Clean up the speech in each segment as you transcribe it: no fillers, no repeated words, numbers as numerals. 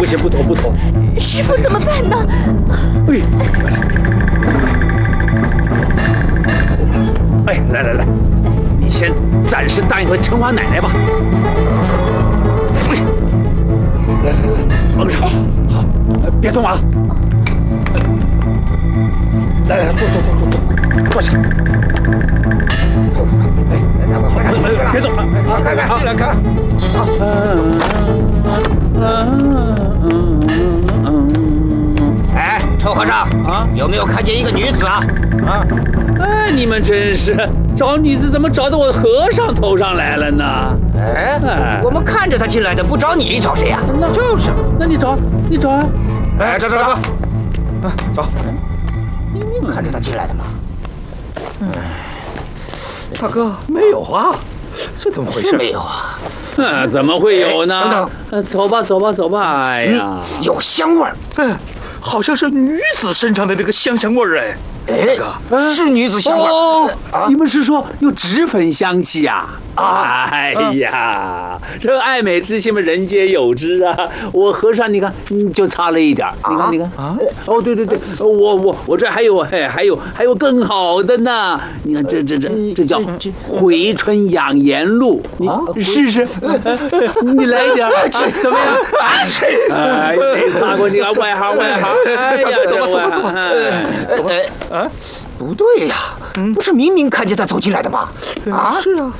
不行，不妥。 师傅怎么办呢？ 哎，来，你先暂时当一回城隍奶奶吧。来，蒙上，好，别动啊！来，坐下。别动啊！ 进来看。 哎，陈和尚啊，有没有看见一个女子啊？ 哎，你们真是找女子，怎么找到我和尚头上来了呢？ 哎，我们看着她进来的，不找你找谁呀？ 就是，那你找啊！ 哎，找，走。 看着她进来的吗？ 大哥，没有啊，这怎么回事？ 没有啊。 怎么会有呢？ 等等，走吧！哎呀， 有香味儿。 好像是女子身上的这个香味儿哎。 是女子香味儿。你们是说有脂粉香气啊？哎呀，这爱美之心嘛，人皆有之啊。我和尚，你看，就差了一点。你看啊。哦，对，我这还有更好的呢。你看这叫回春养颜露，你试试。你来一点，怎么样？哎，没擦过，你看外行。哎呀， 走吧。不对呀，不是明明看见他走进来的吗？啊， 是啊。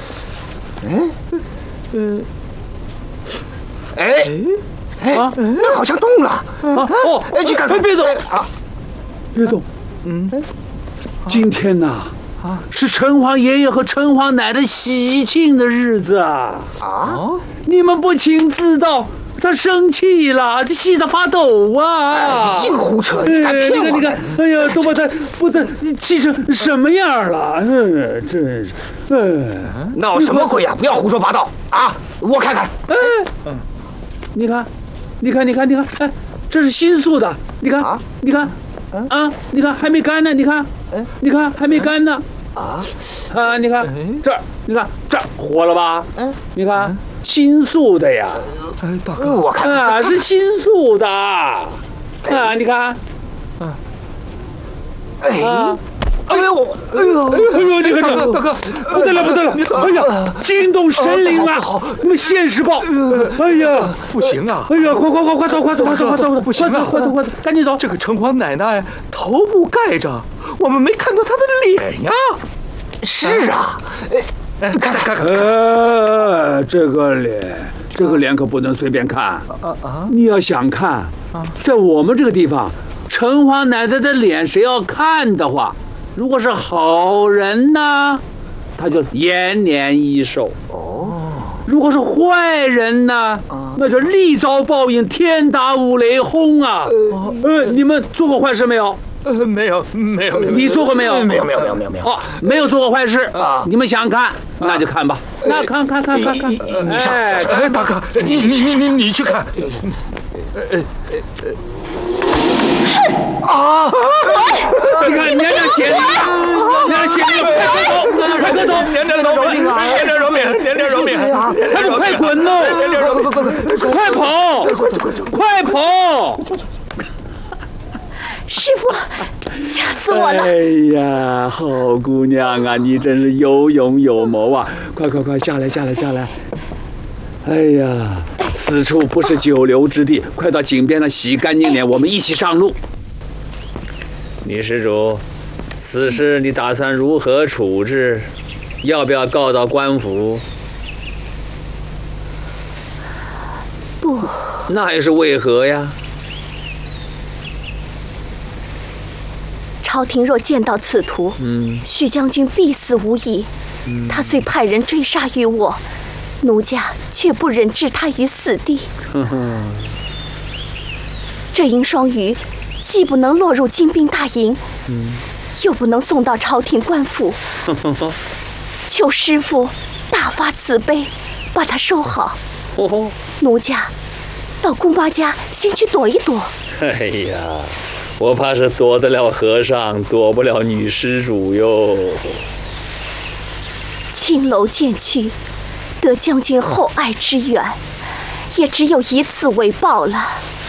那好像动了。去看看。 别动啊！别动。今天呐，是城隍爷爷和城隍奶奶喜庆的日子啊！你们不请自到。他生气了，这气得发抖啊！ 你净胡扯，你敢骗我？ 你看，哎呀，都把他气成什么样了？真是， 闹什么鬼呀！不要胡说八道啊！我看看。 你看，哎，这是新塑的，你看，你看还没干呢，你看还没干呢。你看这儿，这儿活了吧？你看。新塑的呀， 大哥，我看是新塑的，你看， 哎呦， 你看这， 大哥， 不得了，哎呀，惊动神灵了，你们现世报，哎呀， 不行啊， 哎呀，快走， 不行啊， 快走，赶紧走， 这个城隍奶奶头部盖着，我们没看到她的脸呀。 是啊。看， 这个脸可不能随便看你要想看，在我们这个地方，城隍奶奶的脸，谁要看的话，如果是好人呢，他就延年益寿。如果是坏人呢，那就立遭报应，天打五雷轰啊！你们做过坏事没有？ 没有。 你做过没有？ 没有。 没有做过坏事。你们想看，那就看吧。那看。 你上。 大哥，你去看。 你看，娘娘血淋，快走！ 娘娘饶命！ 快滚喽！快跑！ 师傅，吓死我了！ 哎呀，好姑娘啊，你真是有勇有谋啊！快下来！哎呀，此处不是久留之地，快到井边上洗干净脸，我们一起上路。女施主，此事你打算如何处置？要不要告到官府？ 不。 那又是为何呀？ 朝廷若见到此图，许将军必死无疑。他虽派人追杀于我，奴家却不忍置他于死地。这银双鱼既不能落入精兵大营，又不能送到朝廷官府，求师父大发慈悲，把他收好。奴家到姑妈家先去躲一躲。 哎呀，我怕是躲得了和尚，躲不了女施主哟。 青楼渐去，得将军厚爱之缘，也只有以此为报了。